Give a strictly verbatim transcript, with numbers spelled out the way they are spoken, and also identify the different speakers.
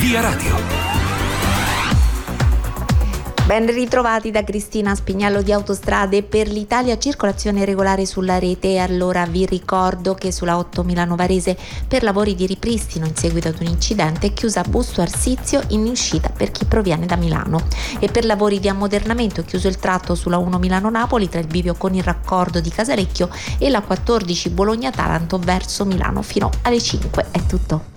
Speaker 1: Via Radio.
Speaker 2: Ben ritrovati da Cristina Spignello di Autostrade per l'Italia, circolazione regolare sulla rete. E allora vi ricordo che sulla otto Milano Varese per lavori di ripristino in seguito ad un incidente è chiusa Busto Arsizio in uscita per chi proviene da Milano, e per lavori di ammodernamento è chiuso il tratto sulla uno Milano Napoli tra il bivio con il raccordo di Casalecchio e la quattordici Bologna Taranto verso Milano fino alle cinque. È tutto.